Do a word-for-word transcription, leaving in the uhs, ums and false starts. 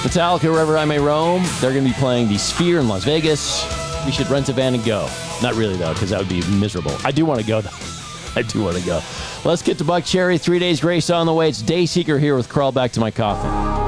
Metallica, Wherever I May Roam. They're going to be playing the Sphere in Las Vegas. We should rent a van and go. Not really, though, because that would be miserable. I do want to go, though. I do want to go. Let's get to Buck Cherry. Three Days Grace on the way. It's Dayseeker here with Crawl Back to My Coffin.